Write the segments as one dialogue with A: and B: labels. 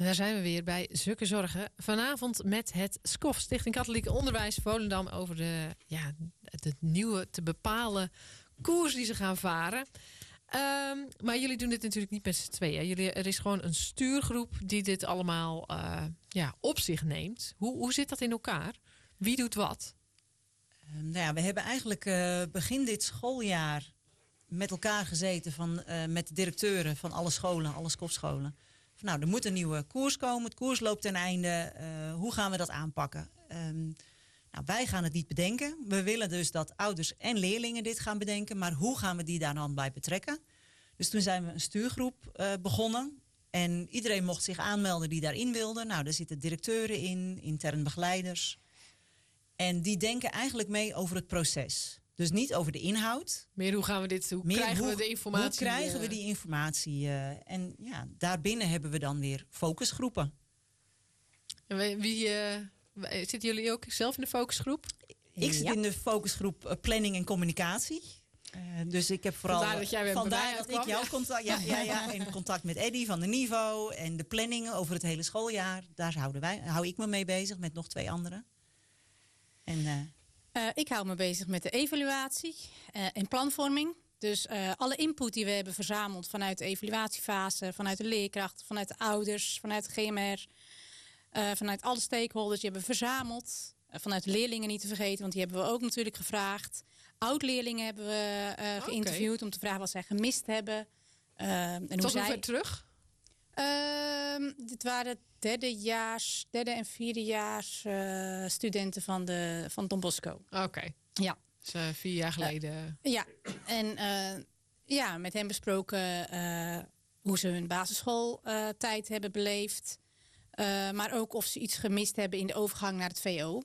A: En daar zijn we weer bij Zukke Zorgen. Vanavond met het SCOF, Stichting Katholiek Onderwijs Volendam, over de nieuwe te bepalen koers die ze gaan varen. Maar jullie doen dit natuurlijk niet met z'n tweeën. Er is gewoon een stuurgroep die dit allemaal op zich neemt. Hoe zit dat in elkaar? Wie doet wat?
B: We hebben eigenlijk begin dit schooljaar met elkaar gezeten met de directeuren van alle scholen, alle SCOF-scholen. Er moet een nieuwe koers komen. Het koers loopt ten einde. Hoe gaan we dat aanpakken? Wij gaan het niet bedenken. We willen dus dat ouders en leerlingen dit gaan bedenken. Maar hoe gaan we die daar dan bij betrekken? Dus toen zijn we een stuurgroep begonnen. En iedereen mocht zich aanmelden die daarin wilde. Daar zitten directeuren in, intern begeleiders. En die denken eigenlijk mee over het proces. Dus niet over de inhoud.
A: Meer hoe gaan we dit? Hoe krijgen we de informatie?
B: Hoe krijgen we die informatie? En daarbinnen hebben we dan weer focusgroepen.
A: En zitten jullie ook zelf in de focusgroep?
B: Ik zit in de focusgroep planning en communicatie. Dus ik heb vooral vandaar dat ik jouw contact, in contact met Eddy van de NIVO en de planningen over het hele schooljaar. Daar hou ik me mee bezig met nog 2 anderen. En
C: ik hou me bezig met de evaluatie en planvorming. Dus alle input die we hebben verzameld vanuit de evaluatiefase, vanuit de leerkrachten, vanuit de ouders, vanuit de GMR, vanuit alle stakeholders, die hebben we verzameld. Vanuit de leerlingen niet te vergeten, want die hebben we ook natuurlijk gevraagd. Oud-leerlingen hebben we geïnterviewd om te vragen wat zij gemist hebben.
A: Tot hoe ver terug?
C: Dit waren derde en vierdejaars studenten van Don Bosco.
A: Oké.
C: Ja.
A: Dus 4 jaar geleden.
C: En met hen besproken hoe ze hun basisschooltijd hebben beleefd. Maar ook of ze iets gemist hebben in de overgang naar het VO.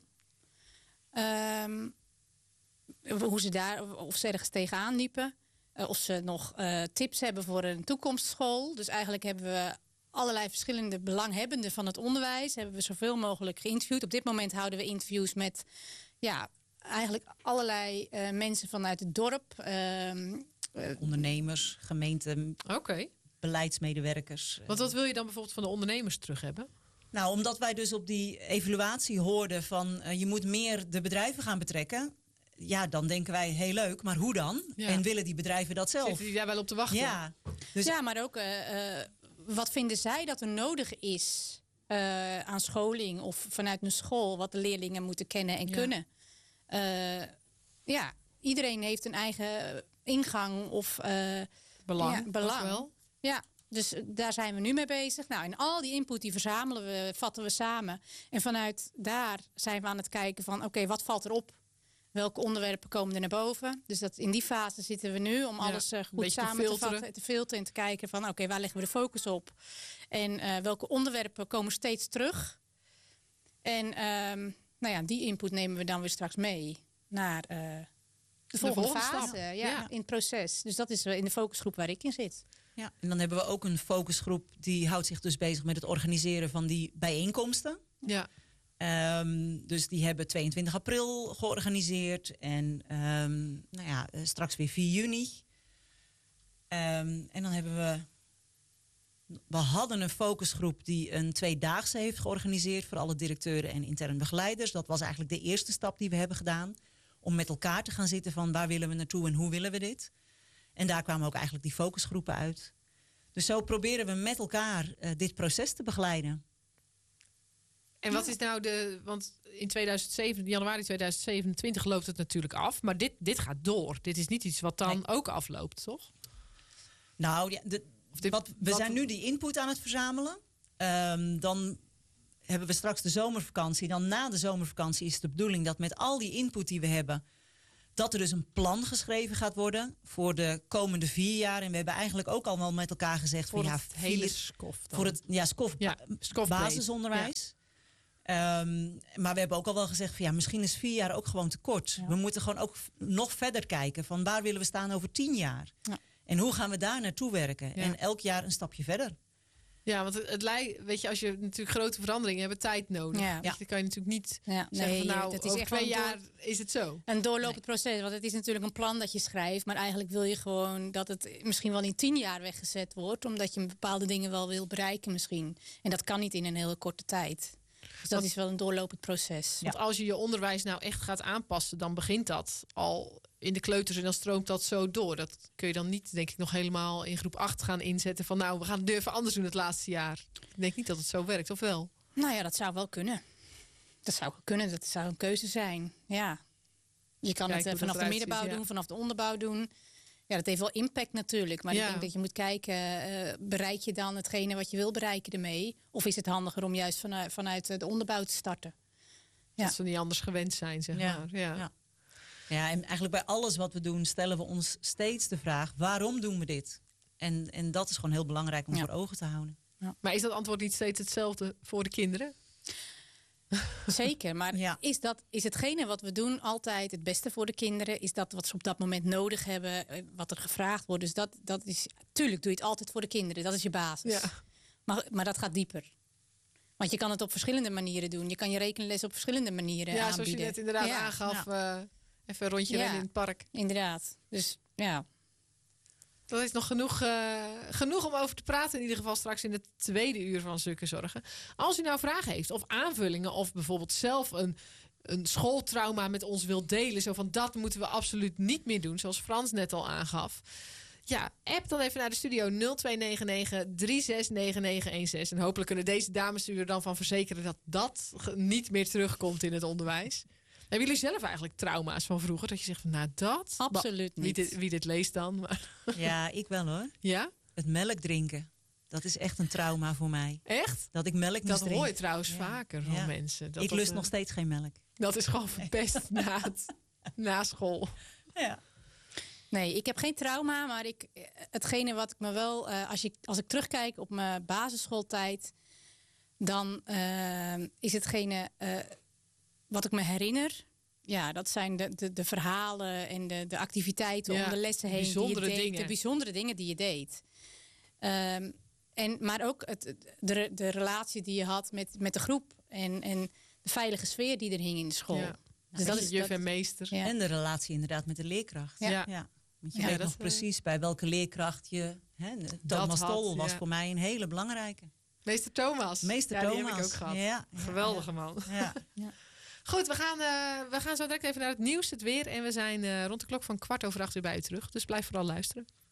C: Of ze ergens tegenaan liepen. Of ze nog tips hebben voor een toekomstschool. Dus eigenlijk hebben we allerlei verschillende belanghebbenden van het onderwijs. Hebben we zoveel mogelijk geïnterviewd. Op dit moment houden we interviews met eigenlijk allerlei mensen vanuit het dorp.
B: Ondernemers, gemeenten, beleidsmedewerkers.
A: Want wat wil je dan bijvoorbeeld van de ondernemers terug hebben?
B: Omdat wij dus op die evaluatie hoorden van je moet meer de bedrijven gaan betrekken. Ja, dan denken wij heel leuk, maar hoe dan? Ja. En willen die bedrijven dat zelf?
A: Zitten die daar wel op te wachten?
B: Ja,
C: maar ook wat vinden zij dat er nodig is aan scholing of vanuit een school wat de leerlingen moeten kennen en kunnen. Iedereen heeft een eigen ingang of
A: belang.
C: Wel. Ja. Dus daar zijn we nu mee bezig. En al die input die verzamelen we, vatten we samen. En vanuit daar zijn we aan het kijken van oké, wat valt erop? Welke onderwerpen komen er naar boven? Dus in die fase zitten we nu om alles goed samen te vatten, te filteren en te kijken van oké, waar leggen we de focus op? En welke onderwerpen komen steeds terug? En die input nemen we dan weer straks mee naar de volgende fase in het proces. Dus dat is in de focusgroep waar ik in zit.
B: Ja, en dan hebben we ook een focusgroep die houdt zich dus bezig met het organiseren van die bijeenkomsten. Ja. Dus die hebben 22 april georganiseerd en straks weer 4 juni. En dan hebben we hadden een focusgroep die een 2-daagse heeft georganiseerd voor alle directeuren en intern begeleiders. Dat was eigenlijk de eerste stap die we hebben gedaan. Om met elkaar te gaan zitten van waar willen we naartoe en hoe willen we dit. En daar kwamen ook eigenlijk die focusgroepen uit. Dus zo proberen we met elkaar dit proces te begeleiden.
A: En wat is want in januari 2027 loopt het natuurlijk af. Maar dit gaat door. Dit is niet iets wat dan ook afloopt, toch?
B: We zijn nu die input aan het verzamelen. Dan hebben we straks de zomervakantie. Dan na de zomervakantie is de bedoeling dat met al die input die we hebben, dat er dus een plan geschreven gaat worden voor de komende 4 jaar. En we hebben eigenlijk ook al wel met elkaar gezegd
A: voor het hele SCOF.
B: Voor het SCOF basisonderwijs. Maar we hebben ook al wel gezegd van misschien is 4 jaar ook gewoon te kort. Ja. We moeten gewoon ook nog verder kijken van waar willen we staan over 10 jaar. Ja. En hoe gaan we daar naartoe werken? Ja. En elk jaar een stapje verder.
A: Ja, want weet je, als je natuurlijk grote veranderingen hebt, tijd nodig.
C: Ja.
A: Dus dan kan je natuurlijk niet zeggen van
C: het is
A: over
C: echt
A: 2 jaar is het zo.
C: Een doorlopend proces. Want het is natuurlijk een plan dat je schrijft. Maar eigenlijk wil je gewoon dat het misschien wel in 10 jaar weggezet wordt. Omdat je bepaalde dingen wel wil bereiken misschien. En dat kan niet in een hele korte tijd. Dus dat is wel een doorlopend proces.
A: Want als je je onderwijs nou echt gaat aanpassen, dan begint dat al in de kleuters en dan stroomt dat zo door. Dat kun je dan niet, denk ik, nog helemaal in groep 8 gaan inzetten van we gaan het even anders doen het laatste jaar. Ik denk niet dat het zo werkt, of wel?
C: Nou ja, dat zou wel kunnen. Dat zou een keuze zijn, ja. Je kan het vanaf de middenbouw doen, vanaf de onderbouw doen. Ja, dat heeft wel impact natuurlijk. Maar ik denk dat je moet kijken, bereik je dan hetgene wat je wil bereiken ermee? Of is het handiger om juist vanuit de onderbouw te starten? Ja.
A: Dat ze niet anders gewend zijn, zeg maar.
B: Ja, en eigenlijk bij alles wat we doen stellen we ons steeds de vraag, waarom doen we dit? En dat is gewoon heel belangrijk om voor ogen te houden.
A: Ja. Maar is dat antwoord niet steeds hetzelfde voor de kinderen?
C: Zeker, maar is hetgene wat we doen altijd het beste voor de kinderen? Is dat wat ze op dat moment nodig hebben, wat er gevraagd wordt? Dus dat is, tuurlijk doe je het altijd voor de kinderen, dat is je basis. Ja. Maar dat gaat dieper. Want je kan het op verschillende manieren doen. Je kan je rekenles op verschillende manieren aanbieden.
A: Zoals je net inderdaad aangaf, even een rondje rennen in het park.
C: Inderdaad, dus ja.
A: Dat is nog genoeg om over te praten. In ieder geval straks in het 2e uur van Zukken Zorgen. Als u nou vragen heeft of aanvullingen, of bijvoorbeeld zelf een schooltrauma met ons wilt delen. Zo van, dat moeten we absoluut niet meer doen. Zoals Frans net al aangaf. Ja, app dan even naar de studio 0299 369916. En hopelijk kunnen deze dames u er dan van verzekeren dat dat niet meer terugkomt in het onderwijs. Hebben jullie zelf eigenlijk trauma's van vroeger? Dat je zegt van, dat?
C: Absoluut niet.
A: Wie dit leest dan. Maar.
B: Ja, ik wel hoor.
A: Ja?
B: Het melk drinken. Dat is echt een trauma voor mij.
A: Echt?
B: Dat ik melk moest drinken.
A: Dat hoor je trouwens vaker van mensen.
B: Ik lust nog steeds geen melk.
A: Dat is gewoon verpest na school.
B: Ja.
C: Nee, ik heb geen trauma, maar hetgene wat ik me wel, als ik terugkijk op mijn basisschooltijd, dan is hetgene wat ik me herinner. Ja, dat zijn de verhalen en de activiteiten om de lessen heen die je deed. De bijzondere dingen die je deed. Maar ook de relatie die je had met de groep en de veilige sfeer die er hing in de school. Ja.
A: Dus dat is juf en meester.
B: Ja. En de relatie inderdaad met de leerkracht.
A: Ja.
B: Want je weet nog precies bij welke leerkracht je... Thomas Tol was voor mij een hele belangrijke.
A: Meester Thomas.
B: Meester Thomas.
A: Die heb ik ook gehad. Geweldige man.
B: Ja.
A: Goed, we gaan zo direct even naar het nieuws, het weer. En we zijn rond de klok van 7:15 weer bij u terug. Dus blijf vooral luisteren.